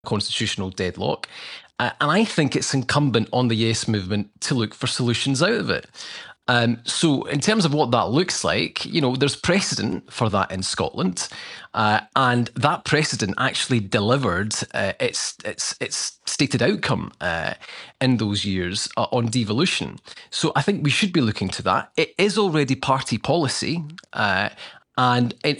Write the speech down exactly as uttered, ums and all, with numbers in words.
constitutional deadlock. Uh, and I think it's incumbent on the Yes movement to look for solutions out of it. Um, so in terms of what that looks like, you know, there's precedent for that in Scotland. Uh, and that precedent actually delivered uh, its, its, its stated outcome uh, in those years uh, on devolution. So I think we should be looking to that. It is already party policy. Uh, And in,